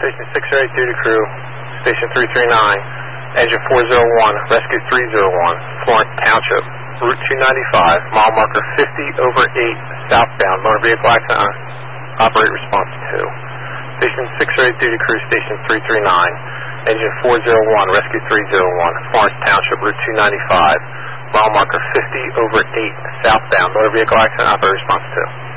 Station 608 duty crew, Station 339, engine 401, rescue 301, Florence Township, Route 295, mile marker 50 over 8, southbound, motor vehicle accident, operate response 2. Station 608 duty crew, Station 339, engine 401, rescue 301, Florence Township, Route 295, mile marker 50 over 8, southbound, motor vehicle accident, operate response 2.